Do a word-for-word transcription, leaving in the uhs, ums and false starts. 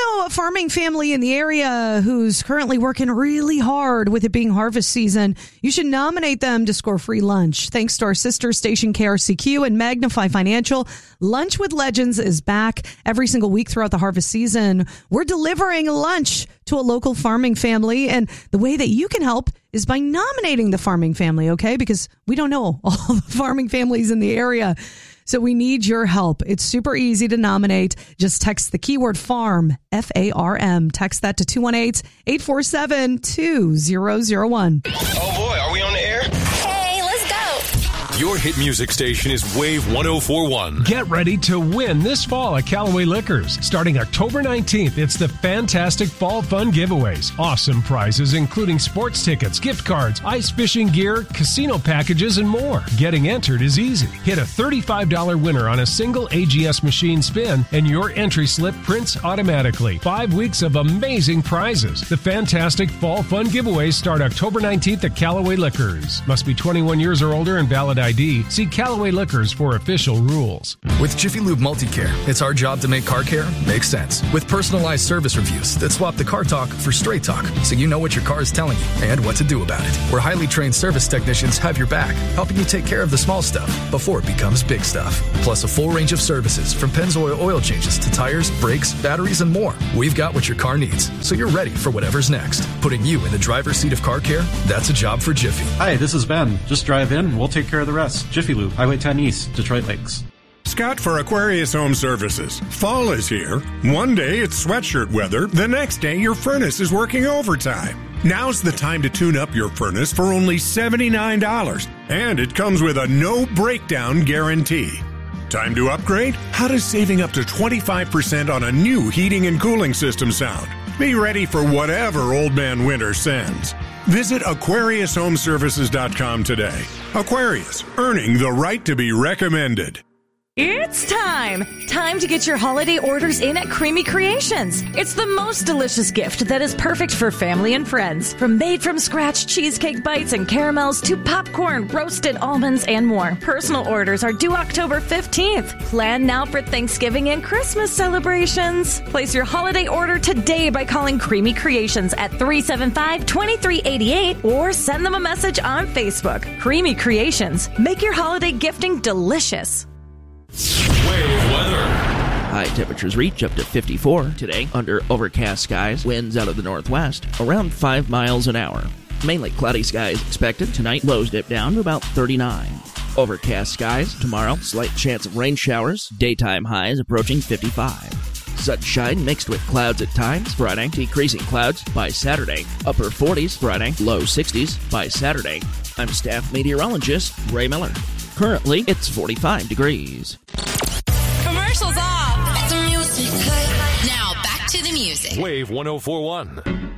know a farming family in the area who's currently working really hard with it being harvest season, you should nominate them to score free lunch. Thanks to our sister station K R C Q and Magnify Financial, Lunch with Legends is back every single week throughout the harvest season. We're delivering lunch to a local farming family, and the way that you can help is by nominating the farming family, okay? Because we don't know all the farming families in the area. So we need your help. It's super easy to nominate. Just text the keyword farm, F A R M. Text that to two one eight, eight four seven, two zero zero one. Oh boy, are we on the air? Hey, let's go. Your hit music station is Wave one oh four one. Get ready to win this fall at Callaway Liquors. Starting October nineteenth, it's the fantastic Fall Fun Giveaways. Awesome prizes including sports tickets, gift cards, ice fishing gear, casino packages, and more. Getting entered is easy. Hit a thirty-five dollars winner on a single A G S machine spin, and your entry slip prints automatically. Five weeks of amazing prizes. The fantastic Fall Fun Giveaways start October nineteenth at Callaway Liquors. Must be twenty-one years or older and valid I D. See Callaway Liquors for official rules. With Jiffy Lube Multicare, it's our job to make car care make sense. With personalized service reviews that swap the car talk for straight talk, so you know what your car is telling you and what to do about it. Where highly trained service technicians have your back, helping you take care of the small stuff before it becomes big stuff. Plus a full range of services from Pennzoil oil changes to tires, brakes, batteries, and more. We've got what your car needs, so you're ready for whatever's next. Putting you in the driver's seat of car care, that's a job for Jiffy. Hi, this is Ben. Just drive in, we'll take care of the rest. Jiffy Lube, Highway ten East, Detroit Lakes. Scott for Aquarius Home Services. Fall is here. One day it's sweatshirt weather. The next day your furnace is working overtime. Now's the time to tune up your furnace for only seventy-nine dollars. And it comes with a no breakdown guarantee. Time to upgrade? How does saving up to twenty-five percent on a new heating and cooling system sound? Be ready for whatever Old Man Winter sends. Visit Aquarius Home Services dot com today. Aquarius, earning the right to be recommended. It's time! Time to get your holiday orders in at Creamy Creations. It's the most delicious gift that is perfect for family and friends. From made-from-scratch cheesecake bites and caramels to popcorn, roasted almonds, and more. Personal orders are due October fifteenth. Plan now for Thanksgiving and Christmas celebrations. Place your holiday order today by calling Creamy Creations at three seven five, two three eight eight or send them a message on Facebook. Creamy Creations. Make your holiday gifting delicious. Wave weather. High temperatures reach up to fifty-four today under overcast skies. Winds out of the northwest around five miles an hour. Mainly cloudy skies expected tonight. Lows dip down to about thirty-nine. Overcast skies tomorrow. Slight chance of rain showers. Daytime highs approaching fifty-five. Sunshine mixed with clouds at times Friday. Decreasing clouds by Saturday. Upper forties Friday. Low sixties by Saturday. I'm staff meteorologist Ray Miller. Currently, it's forty-five degrees. Commercials off. The music. Now back to the music. Wave one oh four one.